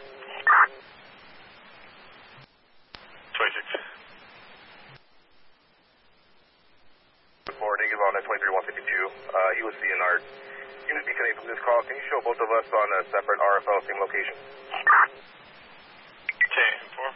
For negative on 23152, he was CNR. Unit B connected from this call. Can you show both of us on a separate RFL, same location? Okay, 4